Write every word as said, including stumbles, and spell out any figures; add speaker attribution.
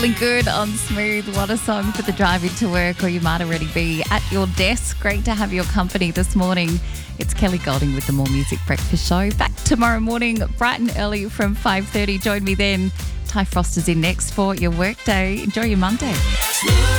Speaker 1: Feeling good on Smooth. What a song for the drive into work, or you might already be at your desk. Great to have your company this morning. It's Kelly Golding with the More Music Breakfast Show. Back tomorrow morning, bright and early from five thirty. Join me then. Ty Frost is in next for your workday. Enjoy your Monday.